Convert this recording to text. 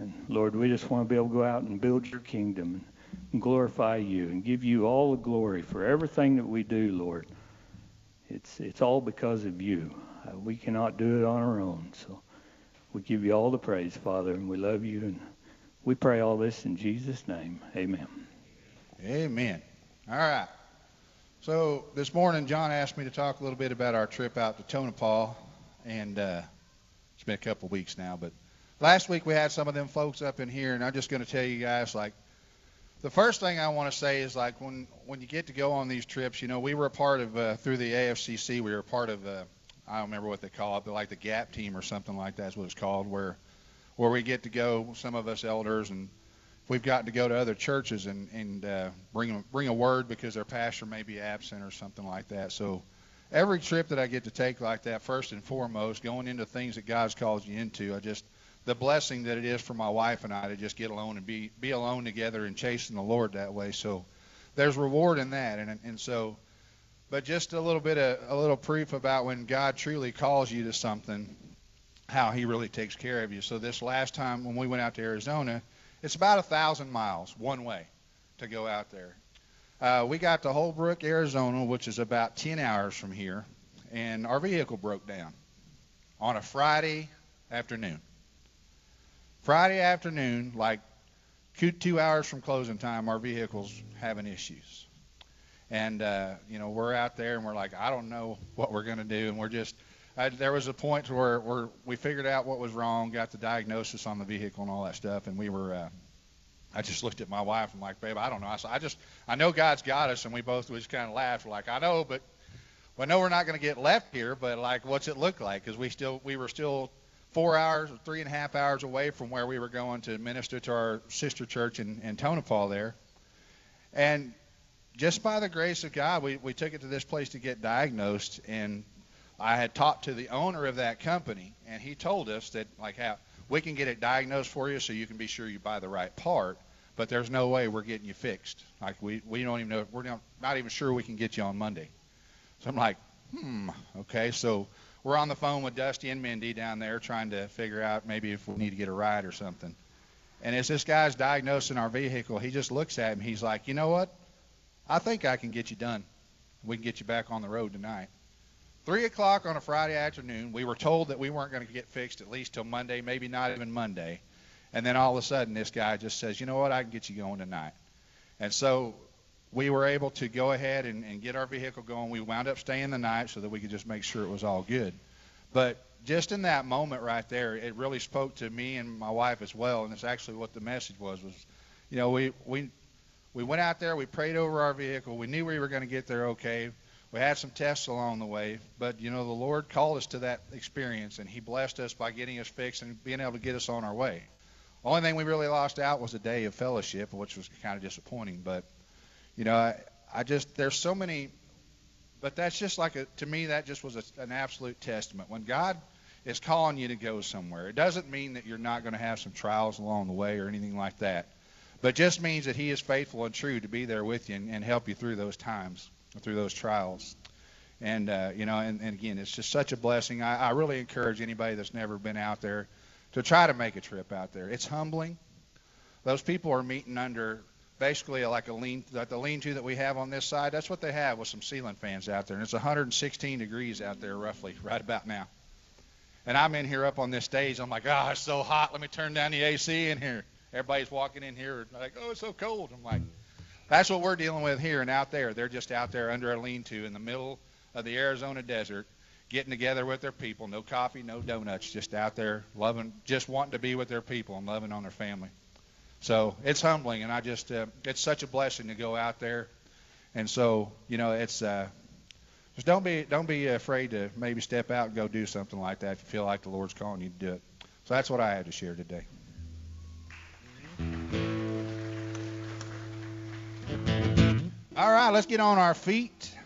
And Lord, we just want to be able to go out and build your kingdom and glorify you and give you all the glory for everything that we do, Lord. It's all because of you. We cannot do it on our own. So we give you all the praise, Father, and we love you. And we pray all this in Jesus' name. Amen. Amen. All right. So this morning, John asked me to talk a little bit about our trip out to Tonopah, and it's been a couple of weeks now, but last week we had some of them folks up in here, and I'm just going to tell you guys, like, the first thing I want to say is, like, when you get to go on these trips, you know, we were a part of, through the AFCC, we were a part of, I don't remember what they call it, but like the GAP team or something like that is what it's called, where we get to go, some of us elders, and we've gotten to go to other churches and bring a word because their pastor may be absent or something like that. So every trip that I get to take like that, first and foremost, going into things that God's called you into, the blessing that it is for my wife and I to just get alone and be alone together and chasing the Lord that way. So there's reward in that. And so, but just a little proof about when God truly calls you to something, how he really takes care of you. So this last time when we went out to Arizona, it's about 1,000 miles one way to go out there. We got to Holbrook, Arizona, which is about 10 hours from here, and our vehicle broke down on a Friday afternoon. Friday afternoon, like 2 hours from closing time, our vehicle's having issues. And, we're out there, and we're like, I don't know what we're going to do, and there was a point where we figured out what was wrong, got the diagnosis on the vehicle and all that stuff, and I just looked at my wife and I'm like, babe, I don't know. I know God's got us, and we just kind of laughed. We're like, I know, but I know we're not going to get left here, but like, what's it look like? Because we were still 4 hours or 3.5 hours away from where we were going to minister to our sister church in Tonopah there. And just by the grace of God, we took it to this place to get diagnosed, and I had talked to the owner of that company, and he told us that, like, how we can get it diagnosed for you so you can be sure you buy the right part, but there's no way we're getting you fixed. Like, we don't even know, we're not even sure we can get you on Monday. So I'm like, okay. So we're on the phone with Dusty and Mindy down there trying to figure out maybe if we need to get a ride or something. And as this guy's diagnosing our vehicle, he just looks at me. He's like, you know what? I think I can get you done. We can get you back on the road tonight. 3 o'clock on a Friday afternoon, we were told that we weren't going to get fixed at least till Monday, maybe not even Monday. And then all of a sudden, this guy just says, you know what, I can get you going tonight. And so we were able to go ahead and get our vehicle going. We wound up staying the night so that we could just make sure it was all good. But just in that moment right there, it really spoke to me and my wife as well, and it's actually what the message was, we went out there, we prayed over our vehicle, we knew we were going to get there okay. We had some tests along the way, but, the Lord called us to that experience, and he blessed us by getting us fixed and being able to get us on our way. The only thing we really lost out was a day of fellowship, which was kind of disappointing, but, there's so many, but that's just to me, that just was an absolute testament. When God is calling you to go somewhere, it doesn't mean that you're not going to have some trials along the way or anything like that, but just means that he is faithful and true to be there with you and help you through those times, through those trials. And, and again, it's just such a blessing. I really encourage anybody that's never been out there to try to make a trip out there. It's humbling. Those people are meeting under basically like the lean-to that we have on this side. That's what they have with some ceiling fans out there. And it's 116 degrees out there roughly right about now. And I'm in here up on this stage. I'm like, it's so hot. Let me turn down the AC in here. Everybody's walking in here like, it's so cold. I'm like, that's what we're dealing with here and out there. They're just out there under a lean-to in the middle of the Arizona desert, getting together with their people. No coffee, no donuts, just out there loving, just wanting to be with their people and loving on their family. So it's humbling, and it's such a blessing to go out there. And so, it's just don't be afraid to maybe step out and go do something like that if you feel like the Lord's calling you to do it. So that's what I had to share today. All right, let's get on our feet.